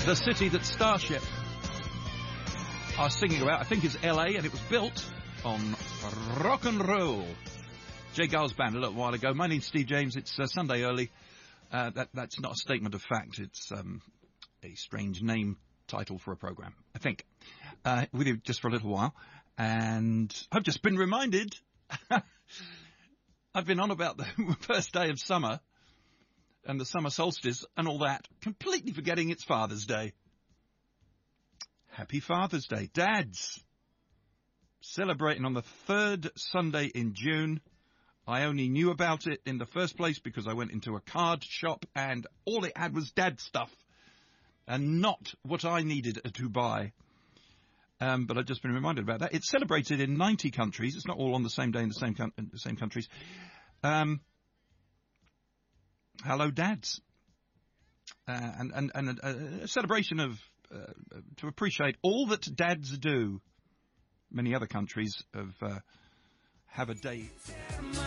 The city that Starship are singing about, I think, is LA, and it was built on rock and roll. Jay Giles Band a little while ago. My name's Steve James. It's Sunday early. That's not a statement of fact. It's a strange name title for a program, I think. With you just for a little while. And I've just been reminded, I've been on about the first day of summer and the summer solstice and all that, completely forgetting it's Father's Day. Happy Father's Day. Dads, celebrating on the third Sunday in June. I only knew about it in the first place because I went into a card shop and all it had was dad stuff and not what I needed to buy. But I've just been reminded about that. It's celebrated in 90 countries. It's not all on the same day in the same countries. Hello, dads. And a celebration of to appreciate all that dads do. Many other countries have a day.